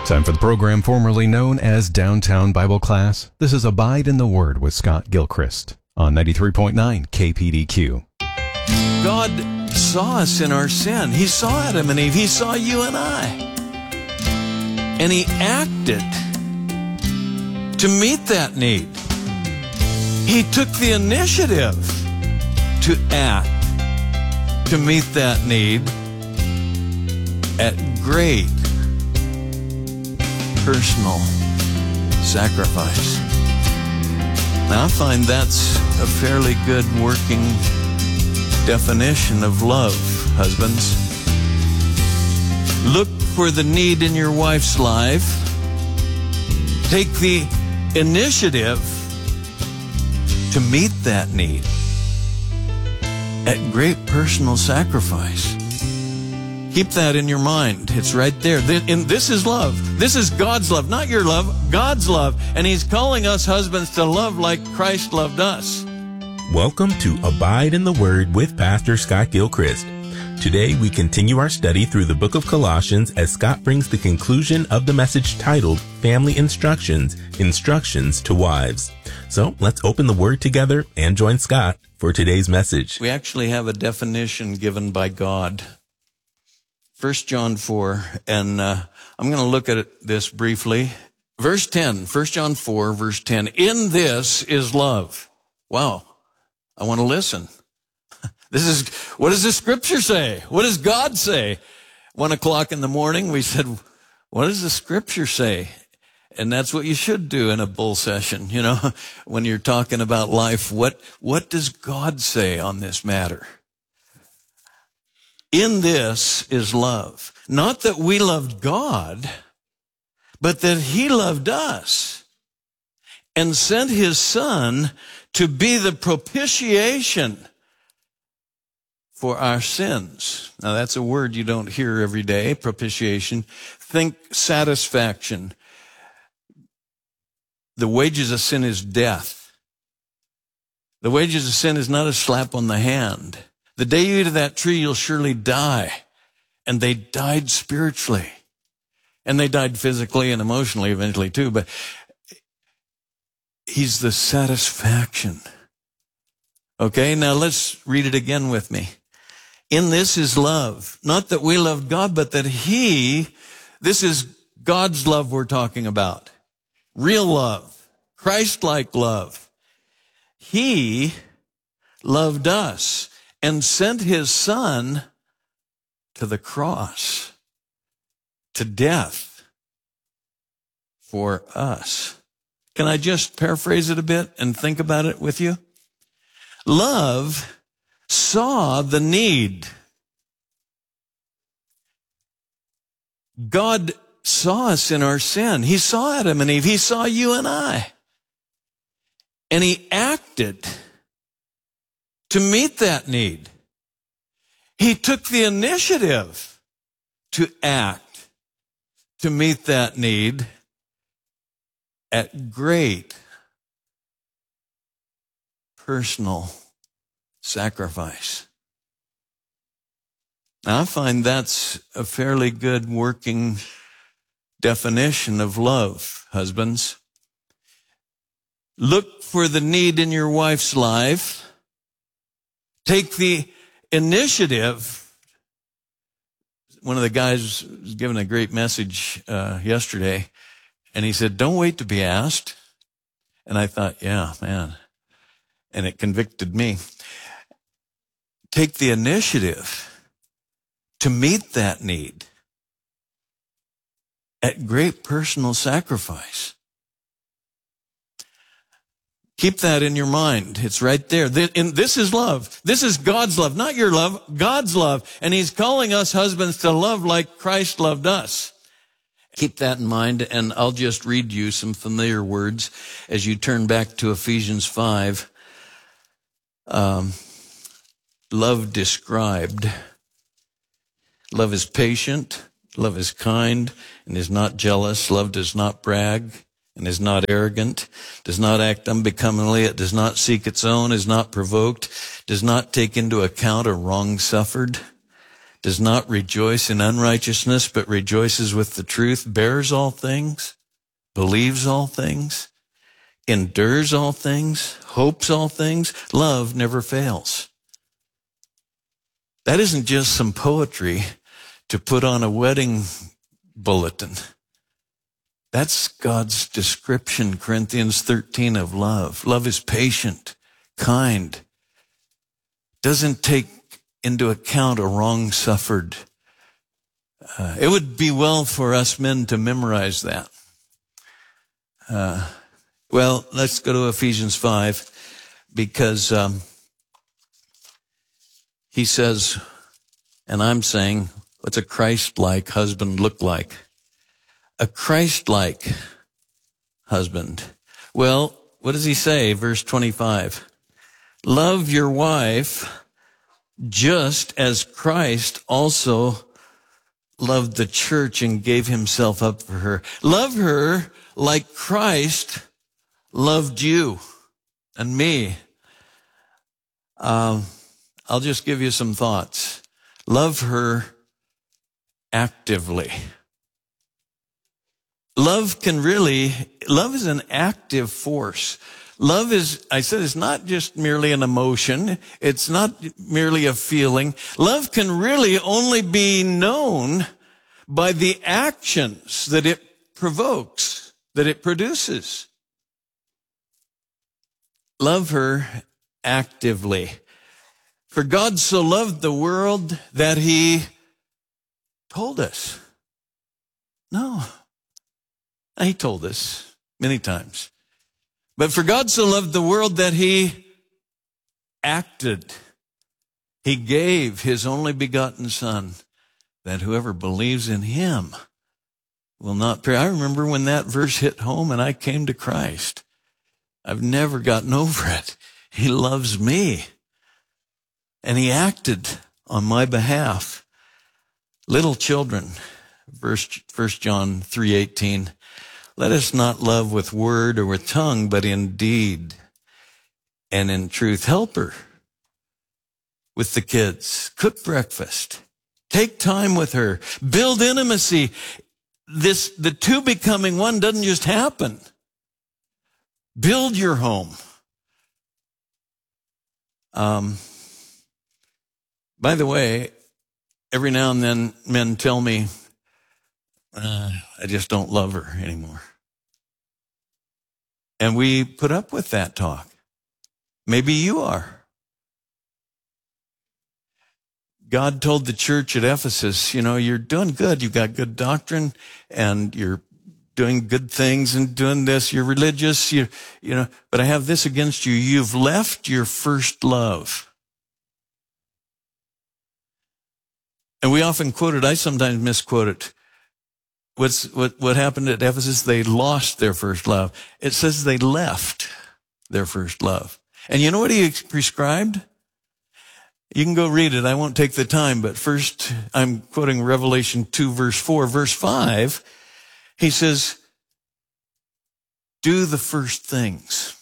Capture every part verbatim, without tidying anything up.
Time for the program formerly known as Downtown Bible Class. This is Abide in the Word with Scott Gilchrist on ninety-three point nine K P D Q. God saw us in our sin. He saw Adam and Eve. He saw you and I. And He acted to meet that need. He took the initiative to act to meet that need at great personal sacrifice. Now, I find that's a fairly good working definition of love, husbands. Look for the need in your wife's life. Take the initiative to meet that need at great personal sacrifice. Keep that in your mind. It's right there. This is love. This is God's love, not your love, God's love. And He's calling us husbands to love like Christ loved us. Welcome to Abide in the Word with Pastor Scott Gilchrist. Today we continue our study through the book of Colossians as Scott brings the conclusion of the message titled Family Instructions, Instructions to Wives. So let's open the Word together and join Scott for today's message. We actually have a definition given by God. First John four, and uh, I'm going to look at it, this briefly. Verse ten, First John four, verse ten. In this is love. Wow, I want to listen. This is, what does the scripture say? What does God say? One o'clock in the morning, we said, what does the scripture say? And that's what you should do in a bull session, you know, when you're talking about life. What, what does God say on this matter? In this is love. Not that we loved God, but that He loved us and sent His Son to be the propitiation for our sins. Now that's a word you don't hear every day, propitiation. Think satisfaction. The wages of sin is death. The wages of sin is not a slap on the hand. The day you eat of that tree, you'll surely die. And they died spiritually. And they died physically and emotionally eventually too. But He's the satisfaction. Okay, now let's read it again with me. In this is love. Not that we loved God, but that He, this is God's love we're talking about. Real love. Christ-like love. He loved us and sent His Son to the cross, to death for us. Can I just paraphrase it a bit and think about it with you? Love saw the need. God saw us in our sin. He saw Adam and Eve. He saw you and I. And He acted to meet that need. He took the initiative to act to meet that need at great personal sacrifice. Now, I find that's a fairly good working definition of love, husbands. Look for the need in your wife's life. Take the initiative. One of the guys was giving a great message uh, yesterday, and he said, don't wait to be asked. And I thought, yeah, man. And it convicted me. Take the initiative to meet that need at great personal sacrifice. Keep that in your mind. It's right there. This is love. This is God's love, not your love, God's love. And He's calling us husbands to love like Christ loved us. Keep that in mind, and I'll just read you some familiar words as you turn back to Ephesians five. Um, love described. Love is patient. Love is kind and is not jealous. Love does not brag and is not arrogant, does not act unbecomingly, it does not seek its own, is not provoked, does not take into account a wrong suffered, does not rejoice in unrighteousness, but rejoices with the truth, bears all things, believes all things, endures all things, hopes all things. Love never fails. That isn't just some poetry to put on a wedding bulletin. That's God's description, Corinthians thirteen, of love. Love is patient, kind, doesn't take into account a wrong suffered. Uh, it would be well for us men to memorize that. Uh, well, let's go to Ephesians five, because um, he says, and I'm saying, what's a Christ-like husband look like? A Christ-like husband. Well, what does he say? Verse twenty-five. Love your wife just as Christ also loved the church and gave himself up for her. Love her like Christ loved you and me. Um, I'll just give you some thoughts. Love her actively. Love can really, love is an active force. Love is, I said, it's not just merely an emotion. It's not merely a feeling. Love can really only be known by the actions that it provokes, that it produces. Love her actively. For God so loved the world that he told us. No. He told us many times. But for God so loved the world that he acted. He gave his only begotten Son, that whoever believes in him will not perish. I remember when that verse hit home and I came to Christ. I've never gotten over it. He loves me. And he acted on my behalf. Little children, First John three eighteen. Let us not love with word or with tongue, but in deed and in truth. Help her with the kids. Cook breakfast. Take time with her. Build intimacy. This, the two becoming one doesn't just happen. Build your home. Um, by the way, every now and then men tell me, Uh, I just don't love her anymore. And we put up with that talk. Maybe you are. God told the church at Ephesus, you know, you're doing good. You've got good doctrine and you're doing good things and doing this. You're religious, you, you know, but I have this against you. You've left your first love. And we often quote it. I sometimes misquote it. What's, what, what happened at Ephesus? They lost their first love. It says they left their first love. And you know what he prescribed? You can go read it. I won't take the time, but first I'm quoting Revelation two, verse four. Verse five, he says, do the first things.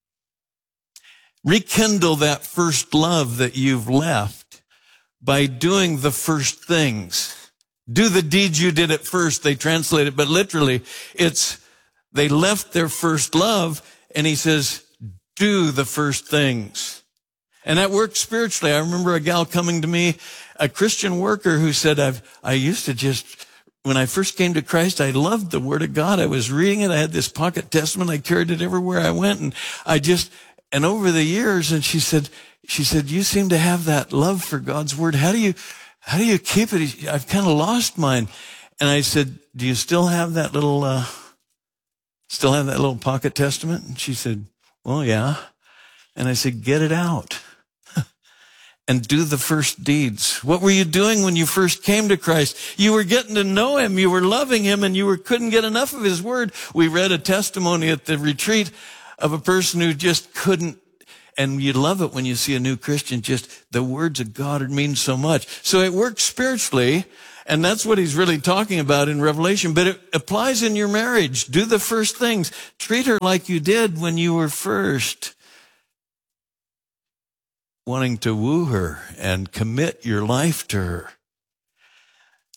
Rekindle that first love that you've left by doing the first things. Do the deeds you did at first, they translate it, but literally it's they left their first love, and he says, do the first things. And that works spiritually. I remember a gal coming to me, a Christian worker, who said, I've, I used to just, when I first came to Christ, I loved the Word of God. I was reading it. I had this pocket testament. I carried it everywhere I went, and I just, and over the years, and she said, she said, you seem to have that love for God's Word. How do you, How do you keep it? I've kind of lost mine. And I said, do you still have that little, uh, still have that little pocket testament? And she said, well, yeah. And I said, get it out and do the first deeds. What were you doing when you first came to Christ? You were getting to know him. You were loving him, and you were, couldn't get enough of his word. We read a testimony at the retreat of a person who just couldn't. And you love it when you see a new Christian, just the words of God mean so much. So it works spiritually, and that's what he's really talking about in Revelation. But it applies in your marriage. Do the first things. Treat her like you did when you were first wanting to woo her and commit your life to her.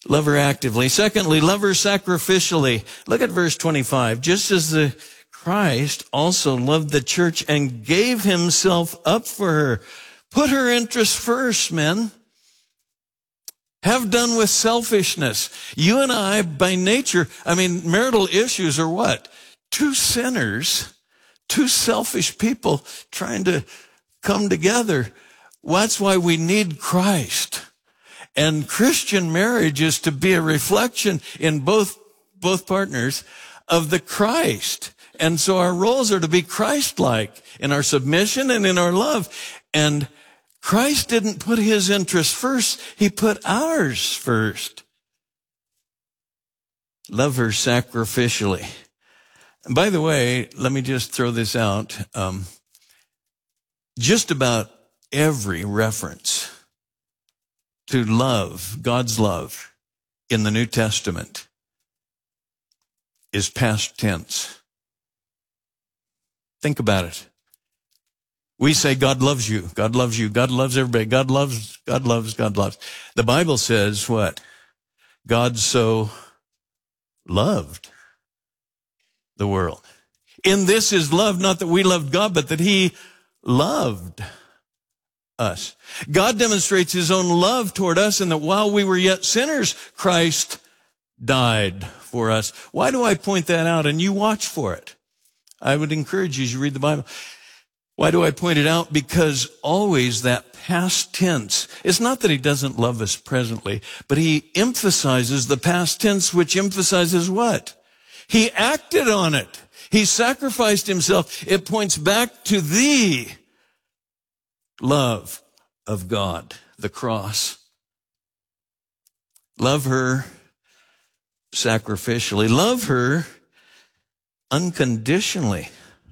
Love her actively. Secondly, love her sacrificially. Look at verse twenty-five. Just as the Christ also loved the church and gave himself up for her. Put her interests first, men. Have done with selfishness. You and I, by nature, I mean, marital issues are what? Two sinners, two selfish people trying to come together. Well, that's why we need Christ. And Christian marriage is to be a reflection in both, both partners of the Christ. And so our roles are to be Christ-like in our submission and in our love. And Christ didn't put his interests first. He put ours first. Love her sacrificially. And by the way, let me just throw this out. Um, just about every reference to love, God's love, in the New Testament is past tense. Think about it. We say God loves you, God loves you, God loves everybody, God loves, God loves, God loves. The Bible says what? God so loved the world. In this is love, not that we loved God, but that he loved us. God demonstrates his own love toward us in that while we were yet sinners, Christ died for us. Why do I point that out? And you watch for it. I would encourage you as you read the Bible. Why do I point it out? Because always that past tense, it's not that he doesn't love us presently, but he emphasizes the past tense, which emphasizes what? He acted on it. He sacrificed himself. It points back to the love of God, the cross. Love her sacrificially. Love her unconditionally.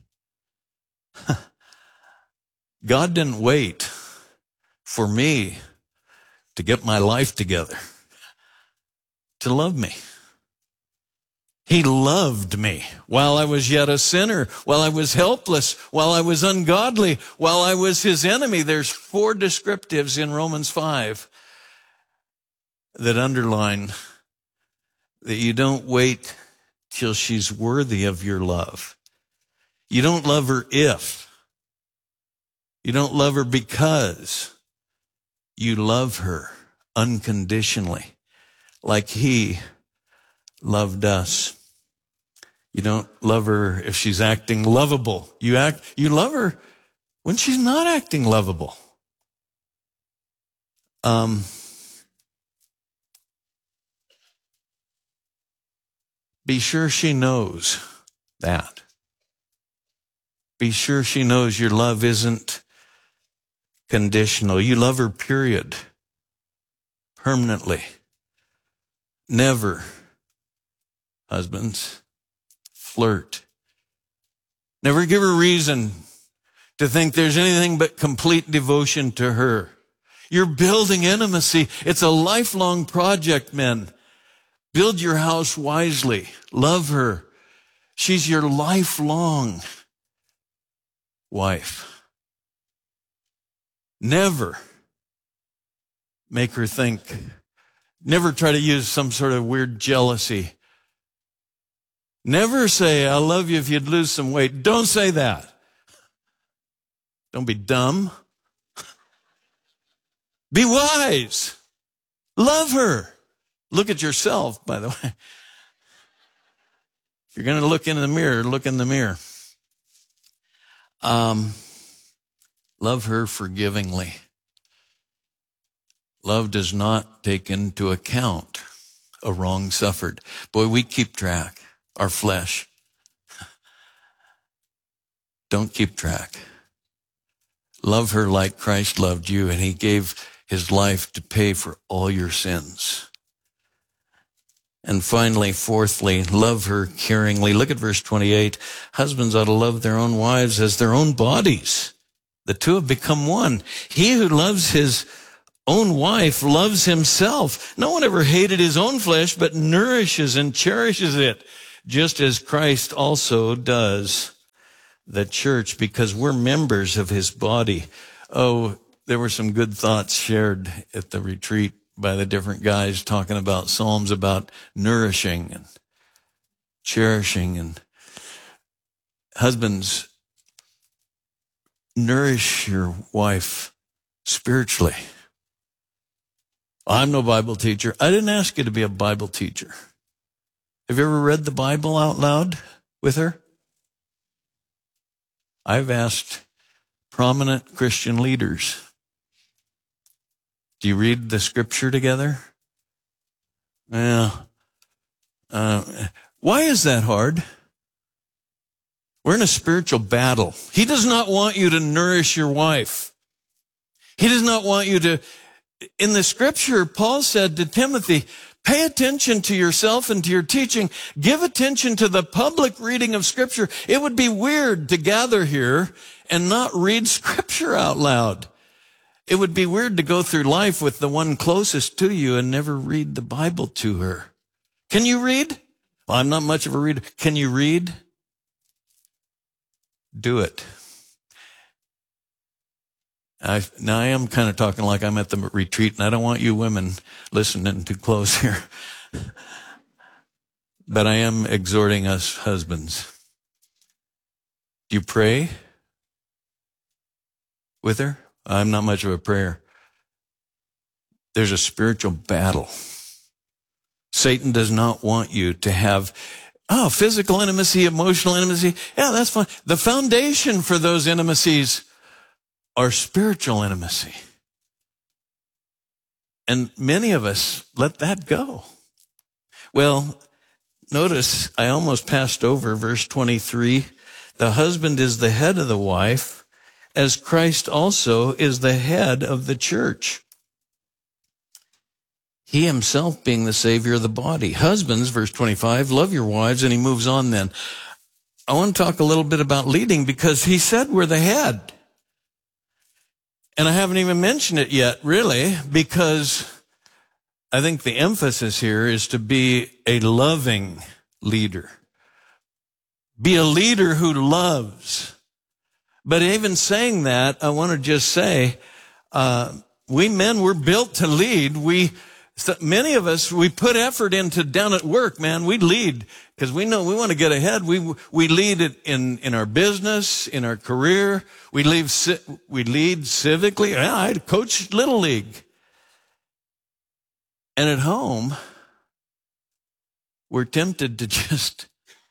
God didn't wait for me to get my life together to love me. He loved me while I was yet a sinner, while I was helpless, while I was ungodly, while I was his enemy. There's four descriptives in Romans five that underline that you don't wait till she's worthy of your love. You don't love her if. You don't love her because. You love her unconditionally, like he loved us. You don't love her if she's acting lovable. You act, you love her when she's not acting lovable. Um, be sure she knows that. Be sure she knows your love isn't conditional. You love her, period. Permanently. Never, husbands, flirt. Never give her reason to think there's anything but complete devotion to her. You're building intimacy. It's a lifelong project, men. Build your house wisely. Love her. She's your lifelong wife. Never make her think. Never try to use some sort of weird jealousy. Never say, I love you if you'd lose some weight. Don't say that. Don't be dumb. Be wise. Love her. Look at yourself, by the way. If you're going to look in the mirror, look in the mirror. Um, love her forgivingly. Love does not take into account a wrong suffered. Boy, we keep track. Our flesh. Don't keep track. Love her like Christ loved you, and he gave his life to pay for all your sins. And finally, fourthly, love her caringly. Look at verse twenty-eight. Husbands ought to love their own wives as their own bodies. The two have become one. He who loves his own wife loves himself. No one ever hated his own flesh, but nourishes and cherishes it, just as Christ also does the church, because we're members of his body. Oh, there were some good thoughts shared at the retreat by the different guys talking about Psalms about nourishing and cherishing. And husbands, nourish your wife spiritually. I'm no Bible teacher. I didn't ask you to be a Bible teacher. Have you ever read the Bible out loud with her? I've asked prominent Christian leaders, do you read the scripture together? Yeah. Uh, why is that hard? We're in a spiritual battle. He does not want you to nourish your wife. He does not want you to, in the scripture, Paul said to Timothy, pay attention to yourself and to your teaching. Give attention to the public reading of scripture. It would be weird to gather here and not read scripture out loud. It would be weird to go through life with the one closest to you and never read the Bible to her. Can you read? Well, I'm not much of a reader. Can you read? Do it. I, now I am kind of talking like I'm at the retreat, and I don't want you women listening too close here. But I am exhorting us husbands. Do you pray with her? I'm not much of a prayer. There's a spiritual battle. Satan does not want you to have, oh, physical intimacy, emotional intimacy. Yeah, that's fine. The foundation for those intimacies are spiritual intimacy. And many of us let that go. Well, notice I almost passed over verse twenty-three. The husband is the head of the wife, as Christ also is the head of the church, he himself being the Savior of the body. Husbands, verse twenty-five, love your wives, and he moves on then. I want to talk a little bit about leading, because he said we're the head. And I haven't even mentioned it yet, really, because I think the emphasis here is to be a loving leader. Be a leader who loves. But even saying that, I want to just say, uh, we men were built to lead. We, so many of us, we put effort into down at work, man. We lead because we know we want to get ahead. We, we lead it in, in our business, in our career. We lead, we lead civically. I coached Little League. And at home, we're tempted to just,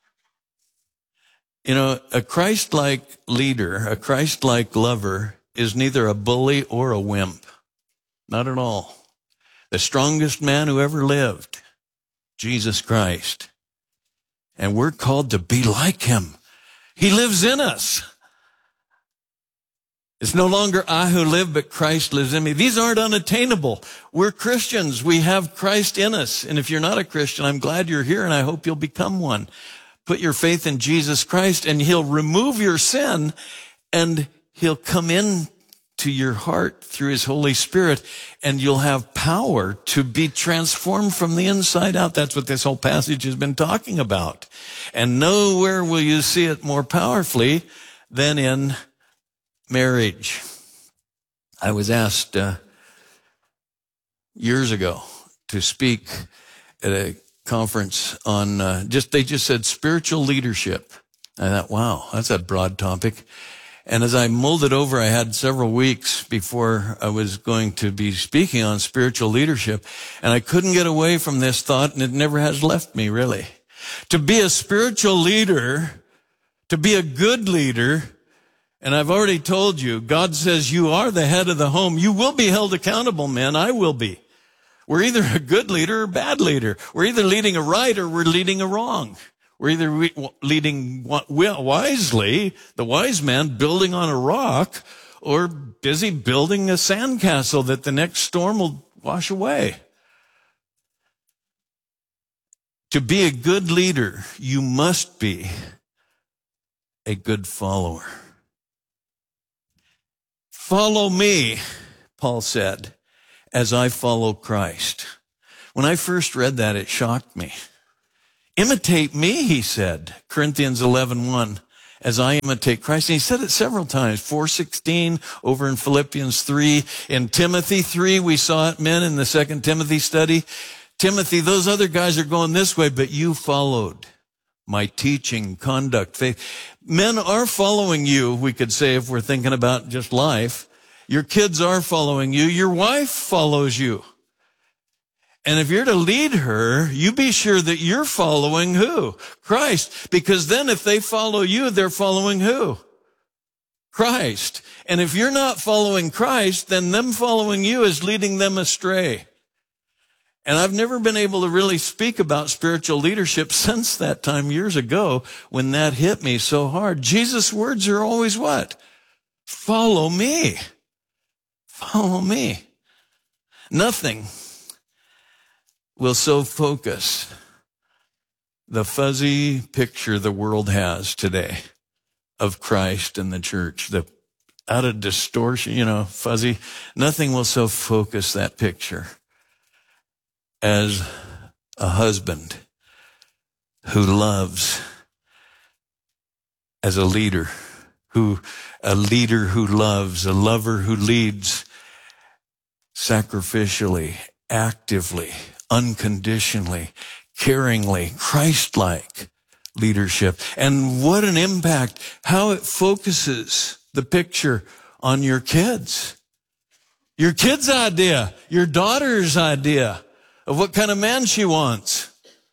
you know, a Christ-like leader, a Christ-like lover is neither a bully or a wimp. Not at all. The strongest man who ever lived, Jesus Christ. And we're called to be like him. He lives in us. It's no longer I who live, but Christ lives in me. These aren't unattainable. We're Christians. We have Christ in us. And if you're not a Christian, I'm glad you're here, and I hope you'll become one. Put your faith in Jesus Christ, and he'll remove your sin, and he'll come in to your heart through his Holy Spirit, and you'll have power to be transformed from the inside out. That's what this whole passage has been talking about. And nowhere will you see it more powerfully than in marriage. I was asked uh, years ago to speak at a conference on uh, just, they just said spiritual leadership. I thought, wow, that's a broad topic. And as I mulled it over, I had several weeks before I was going to be speaking on spiritual leadership, and I couldn't get away from this thought, and it never has left me, really. To be a spiritual leader, to be a good leader, and I've already told you, God says you are the head of the home. You will be held accountable, men. I will be. We're either a good leader or a bad leader. We're either leading a right or we're leading a wrong. We're either leading wisely, the wise man building on a rock, or busy building a sandcastle that the next storm will wash away. To be a good leader, you must be a good follower. Follow me, Paul said, as I follow Christ. When I first read that, it shocked me. Imitate me, he said, Corinthians eleven one, as I imitate Christ. And he said it several times, four sixteen, over in Philippians three, in Timothy three, we saw it, men, in the second Timothy study. Timothy, those other guys are going this way, but you followed my teaching, conduct, faith. Men are following you, we could say, if we're thinking about just life. Your kids are following you. Your wife follows you. And if you're to lead her, you be sure that you're following who? Christ. Because then if they follow you, they're following who? Christ. And if you're not following Christ, then them following you is leading them astray. And I've never been able to really speak about spiritual leadership since that time years ago when that hit me so hard. Jesus' words are always what? Follow me. Follow me. Nothing will so focus the fuzzy picture the world has today of Christ and the church, the out of distortion, you know, fuzzy. Nothing will so focus that picture as a husband who loves, as a leader, who, a leader who loves, a lover who leads sacrificially, actively, unconditionally, caringly, Christ-like leadership. And what an impact, how it focuses the picture on your kids. Your kid's idea, your daughter's idea of what kind of man she wants.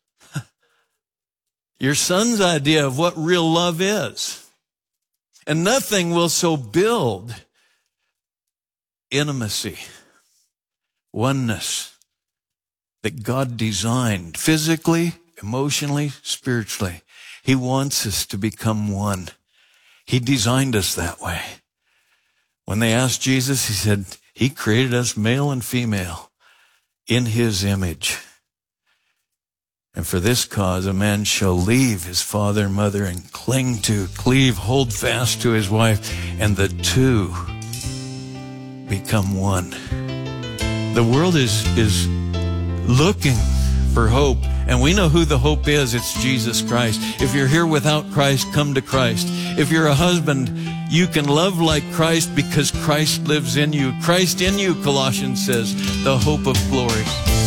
Your son's idea of what real love is. And nothing will so build intimacy, oneness that God designed physically, emotionally, spiritually. He wants us to become one. He designed us that way. When they asked Jesus, he said, he created us male and female in his image. And for this cause, a man shall leave his father and mother and cling to, cleave, hold fast to his wife, and the two become one. The world is, is looking for hope, and we know who the hope is. It's Jesus Christ. If you're here without Christ, come to Christ. If you're a husband, you can love like Christ because Christ lives in you. Christ in you, Colossians says, the hope of glory.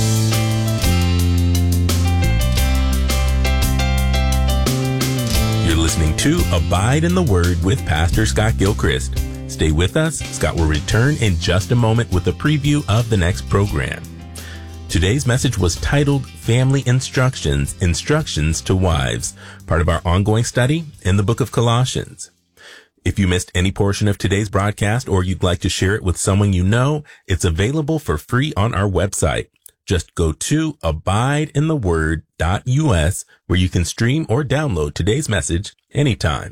You're listening to Abide in the Word with Pastor Scott Gilchrist. Stay with us. Scott will return in just a moment with a preview of the next program. Today's message was titled Family Instructions, Instructions to Wives, part of our ongoing study in the book of Colossians. If you missed any portion of today's broadcast or you'd like to share it with someone you know, it's available for free on our website. Just go to abide in the word dot U S where you can stream or download today's message anytime.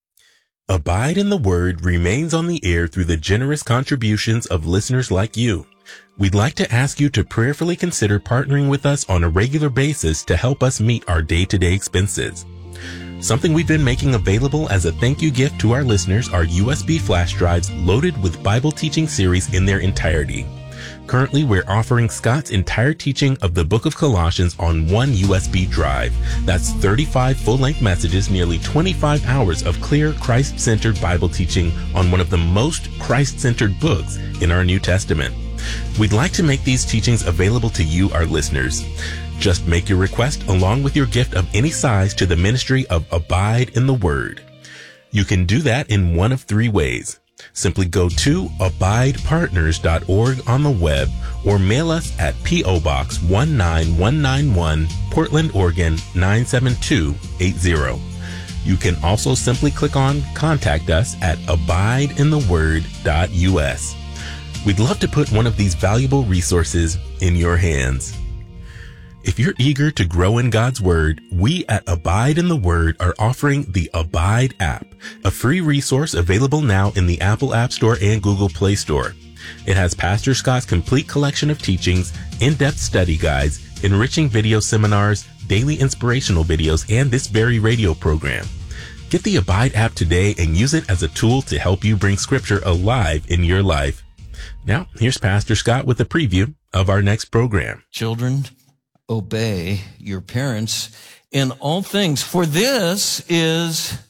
Abide in the Word remains on the air through the generous contributions of listeners like you. We'd like to ask you to prayerfully consider partnering with us on a regular basis to help us meet our day-to-day expenses. Something we've been making available as a thank you gift to our listeners are U S B flash drives loaded with Bible teaching series in their entirety. Currently, we're offering Scott's entire teaching of the book of Colossians on one U S B drive. That's thirty-five full-length messages, nearly twenty-five hours of clear, Christ-centered Bible teaching on one of the most Christ-centered books in our New Testament. We'd like to make these teachings available to you, our listeners. Just make your request along with your gift of any size to the ministry of Abide in the Word. You can do that in one of three ways. Simply go to abide partners dot org on the web or mail us at P O Box one nine one nine one, Portland, Oregon nine seven two eight zero. You can also simply click on Contact Us at abide in the word dot U S. We'd love to put one of these valuable resources in your hands. If you're eager to grow in God's Word, we at Abide in the Word are offering the Abide app, a free resource available now in the Apple App Store and Google Play Store. It has Pastor Scott's complete collection of teachings, in-depth study guides, enriching video seminars, daily inspirational videos, and this very radio program. Get the Abide app today and use it as a tool to help you bring Scripture alive in your life. Now, here's Pastor Scott with a preview of our next program. Children, obey your parents in all things, for this is